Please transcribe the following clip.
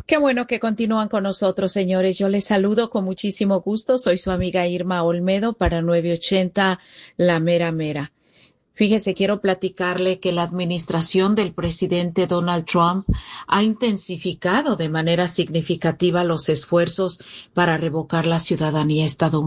Qué bueno que continúan con nosotros, señores. Yo les saludo con muchísimo gusto. Soy su amiga Irma Olmedo para 980 La Mera Mera. Fíjese, quiero platicarle que la administración del presidente Donald Trump ha intensificado de manera significativa los esfuerzos para revocar la ciudadanía estadounidense.